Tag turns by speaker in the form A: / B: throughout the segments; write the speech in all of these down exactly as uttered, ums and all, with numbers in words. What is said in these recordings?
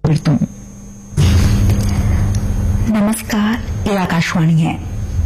A: तुम नमस्कार, ये आकाशवाणी है।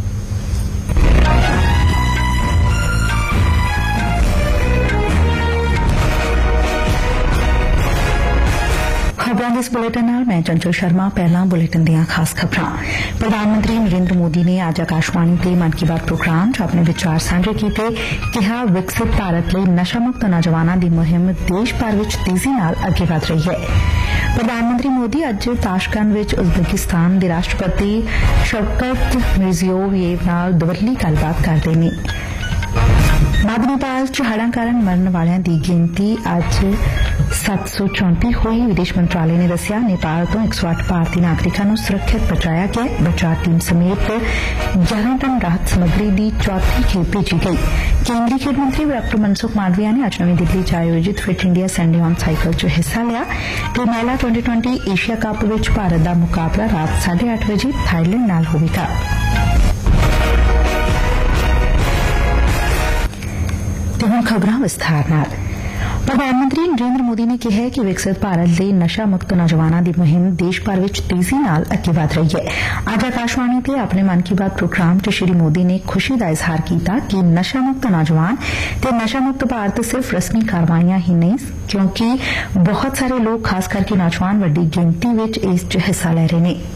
A: खबरों के इस बुलेटिन नाल मैं चंचल शर्मा। पहला बुलेटिन दियां खास खबरां। प्रधानमंत्री नरेंद्र मोदी ने आज आकाशवाणी ते मन की बात प्रोग्राम च अपने विचार साझे कीते। कहा विकसित भारत लई नशा मुक्त नौजवानां दी मुहिम देश भर विच तेजी नाल अगे वध रही है। प्रधानमंत्री मोदी अज ताशकंद विच उज़बेकिस्तान दे राष्ट्रपति शवकत मिर्जियोयेव नाल दवल्ली गलबात करदे ने। मध्य नेपाल च हड़ां कारण मरन वालियां दी गिनती अज सत्त सौ चौंती हुई। विदेश मंत्रालय ने दस्सिया नेपाल तो एक सौ अठ भारतीय नागरिकां नूं सुरक्षित बचाया गया। बचाव टीम समेत ग्यारह टन राहत समग्री दी चौथी खेप भेजी गई। केंद्रीय खेड मंत्री डॉक्टर मनसुख मांडविया ने आज नवी दिल्ली च आयोजित fit India Sunday on cycle च हिस्सा लिया। ते महिला ट्वेंटी ट्वेंटी एशिया कप विच भारत दा मुकाबला रात साढ़े अठ बजे थाईलैंड नाल होवेगा। ते हुण खबरां विस्तार नाल। प्रधानमंत्री नरेंद्र मोदी ने कहा है कि विकसित भारत ਲਈ नशा मुक्त नौजवानों की मुहिम देश भर में तेजी नाल अगे वध रही है। आज आकाशवाणी ते अपने मन की बात प्रोग्राम च श्री मोदी ने खुशी का इजहार किया कि नशा मुक्त नौजवान ते नशा मुक्त भारत सिर्फ रस्मी कार्रवाइयां ही नहीं, क्योंकि बहुत सारे लोग खास करके नौजवान वड्डी गिनती विच इस च हिस्सा ले रहे हैं।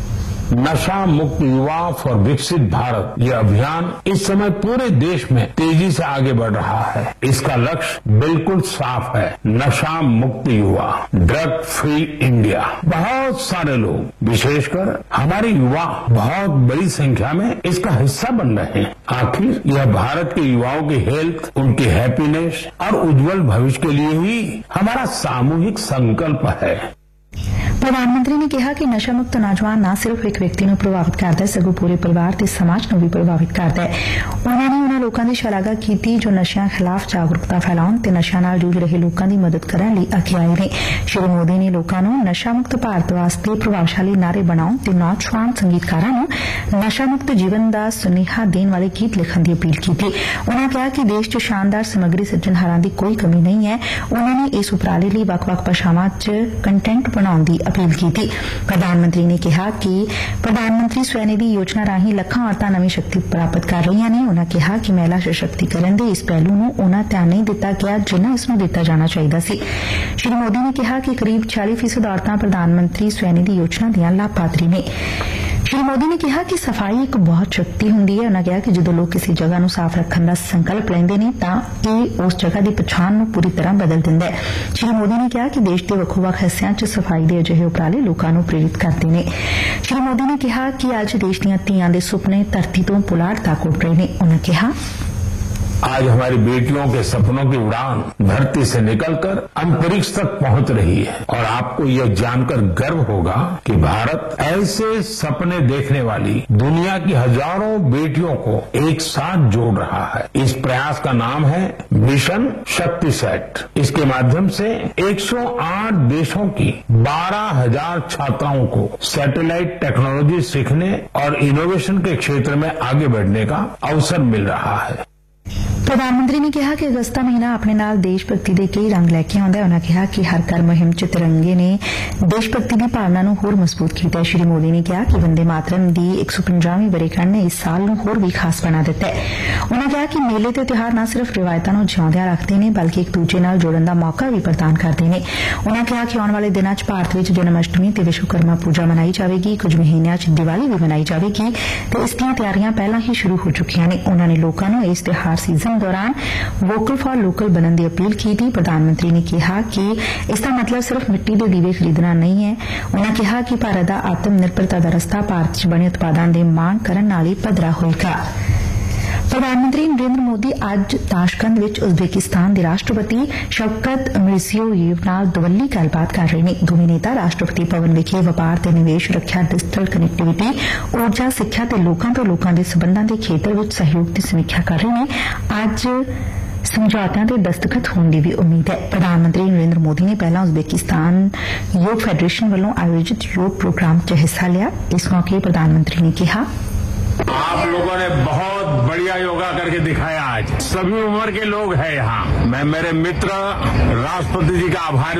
B: नशा मुक्त युवा फॉर विकसित भारत ये अभियान इस समय पूरे देश में तेजी से आगे बढ़ रहा है। इसका लक्ष्य बिल्कुल साफ है, नशा मुक्त युवा, ड्रग फ्री इंडिया। बहुत सारे लोग, विशेषकर हमारे युवा, बहुत बड़ी संख्या में इसका हिस्सा बन रहे हैं। आखिर यह भारत के युवाओं की हेल्थ, उनकी हैप्पीनेस और उज्जवल भविष्य के लिए ही हमारा सामूहिक संकल्प है।
A: प्रधानमंत्री ने कहा कि नशा मुक्त नौजवान न सिर्फ एक व्यक्ति को प्रभावित करता है, सगों पूरे परिवार ते समाज को भी प्रभावित करता है। उन्होंने उन्होंने लोगों की शलाघा की जो नशियां खिलाफ जागरूकता फैलाउण ते नशा नाल जूझ रहे लोगों की मदद करने लई अगे आए ने। श्री मोदी ने लोगों को नशा मुक्त भारत वास्ते प्रभावशाली नारे बनाउण ते नौजवान संगीतकारां नूं नशा मुक्त जीवन का सुनेहा देने वाले गीत लिखण की अपील की। उन्होंने कहा कि देश च शानदार समग्री सिरजणहारां की कोई कमी नहीं है। उन्होंने इस उपराले लई वख-वख भाषावां च कंटेंट बनाउण दी अपील की थी। प्रधानमंत्री ने कहा कि प्रधानमंत्री स्वनिधि योजना राही लखां औरतां नवी शक्ति प्राप्त कर रही ने। उन्होंने कहा कि महिला सशक्तिकरण के इस पहलू नूं उन्ना ध्यान नहीं दिता गया जिन्ना इसनूं दिता जाना चाहिए सी। श्री मोदी ने कहा कि करीब चालीस फीसद औरतां प्रधानमंत्री स्वनिधि योजना दीआं लाभार्थी ने। श्री मोदी ने कहा कि सफाई एक बहुत शक्ति हुंदी है। उन्होंने कहा कि जो लोग किसी जगह नूं साफ रखने का संकल्प लेंदे ने तां इह उस जगह की पछाण नूं पूरी तरह बदल दिंदा है। श्री मोदी ने कहा कि देश के वक्-वक् हिस्सिਆਂ च सफाई के अजिहे उपराले लोगों को प्रेरित करते हैं। श्री मोदी ने कहा कि अज देश दीआं धीआं दे सुपने धरती तो पुलाड़ तक उड़ रहे हैं। उन्होंने कहा
B: आज हमारी बेटियों के सपनों की उड़ान धरती से निकलकर अंतरिक्ष तक पहुंच रही है और आपको यह जानकर गर्व होगा कि भारत ऐसे सपने देखने वाली दुनिया की हजारों बेटियों को एक साथ जोड़ रहा है। इस प्रयास का नाम है मिशन शक्ति सेट। इसके माध्यम से एक सौ आठ देशों की बारह हजार छात्राओं को सैटेलाइट टेक्नोलॉजी सीखने और इनोवेशन के क्षेत्र में आगे बढ़ने का अवसर मिल रहा है।
A: प्रधानमंत्री ने कहा कि अगस्ता महीना अपने नाल देशभक्ति के कई रंग लैके आउंदा है। उन्होंने कहा कि हर घर मुहिम च तिरंगे ने देशभक्ति की भावना नूं होर मजबूत किया। श्री मोदी ने कहा कि वंदे मातरम दी एक सौ पंजाहवीं वरेगंढ ने इस साल नूं होर भी खास बना दिता है। उन्होंने कहा कि मेले ते त्योहार न सिर्फ रिवायतां नूं जिउंदियां रखते हैं बल्कि एक दूजे नाल जुड़न का मौका भी प्रदान करते हैं। उन्होंने कहा कि आने वाले दिनों च भारत में जन्माष्टमी ते विश्वकर्मा पूजा मनाई जाएगी। कुछ महीनों च दिवाली भी मनाई जाएगी तो इसकी तैयारियां पहला ही शुरू हो चुकी हैं। उन्होंने लोगों को इस त्योहार सीजन दौरान वोकल फॉर लोकल बनने की अपील की थी। प्रधानमंत्री ने कहा कि इसका मतलब सिर्फ मिट्टी के दीवे खरीदना नहीं है। उन्होंने कहा कि भारत का आत्मनिर्भरता का रस्ता भारत च बने उत्पादों की मांग करने नाल ही पधरा होएगा। प्रधानमंत्री नरेंद्र मोदी आज ताशकंद विच उज़बेकिस्तान के राष्ट्रपति शवकत मिर्जियोयेव नाल दवल्ली गलबात कर रहे हैं। दोवें नेता राष्ट्रपति भवन विखे व्यापार ते निवेश, रक्षा, डिजिटल कनैक्टिविटी, ऊर्जा, सिक्ख्या ते लोकां तो लोकां दे संबंधां के खेतर विच सहयोग की समीक्षा कर रहे हैं। आज समझौतियां ते दस्तखत होने की भी उम्मीद है। प्रधानमंत्री नरेंद्र मोदी ने पहला उज़बेकिस्तान योग फेडरेशन वालों आयोजित योग प्रोग्राम च हिस्सा लिया। इस मौके प्रधानमंत्री ने कहा
B: आप लोगों ने बहुत बढ़िया योगा करके दिखाया। आज सभी उम्र के लोग हैं यहाँ। मैं मेरे मित्र राष्ट्रपति जी का आभारी